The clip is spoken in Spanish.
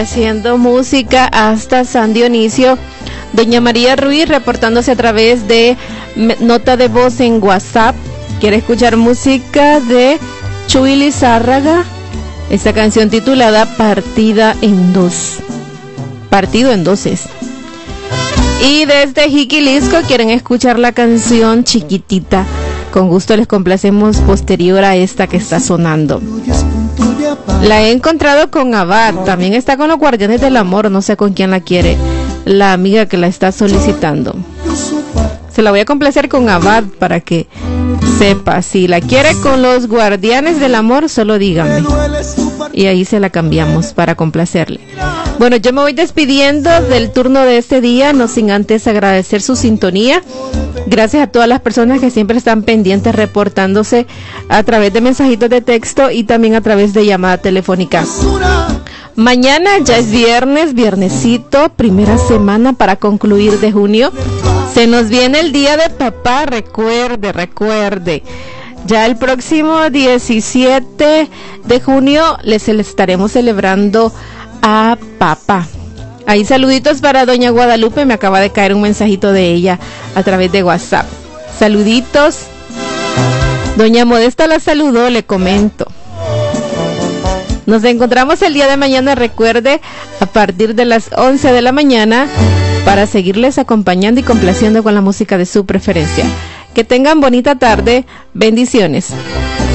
Haciendo música hasta San Dionisio. Doña María Ruiz reportándose a través de nota de voz en WhatsApp. Quiere escuchar música de Chuy Lizárraga. Esta canción titulada Partida en Dos. Partido en Doses. Y desde Jiquilisco quieren escuchar la canción Chiquitita. Con gusto les complacemos posterior a esta que está sonando. La he encontrado con Abad. También está con los Guardianes del Amor. No sé con quién la quiere la amiga que la está solicitando. Se la voy a complacer con Abad para que sepa. Si la quiere con los Guardianes del Amor, solo dígame. Y ahí se la cambiamos para complacerle. Bueno, yo me voy despidiendo del turno de este día, no sin antes agradecer su sintonía. Gracias a todas las personas que siempre están pendientes reportándose a través de mensajitos de texto y también a través de llamada telefónica. Mañana ya es viernes, viernesito, primera semana para concluir de junio. Se nos viene el Día de Papá, recuerde. Ya el próximo 17 de junio les estaremos celebrando a papá. Ahí saluditos para doña Guadalupe, me acaba de caer un mensajito de ella a través de WhatsApp. Saluditos. Doña Modesta la saludó, le comento. Nos encontramos el día de mañana, recuerde, a partir de las 11 de la mañana para seguirles acompañando y complaciendo con la música de su preferencia. Que tengan bonita tarde, bendiciones.